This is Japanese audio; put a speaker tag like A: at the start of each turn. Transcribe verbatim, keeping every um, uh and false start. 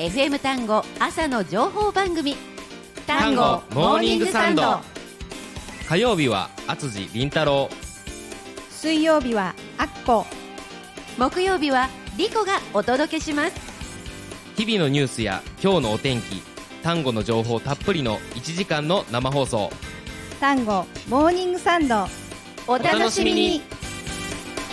A: エフエム 単語朝の情報番組
B: 単語モーニングサンド。
C: 火曜日は厚地凛太郎、
D: 水曜日はアッコ、
A: 木曜日はリコがお届けします。
C: 日々のニュースや今日のお天気、単語の情報たっぷりのいちじかんの生放送。
D: 単語モーニングサンド、
A: お楽しみに。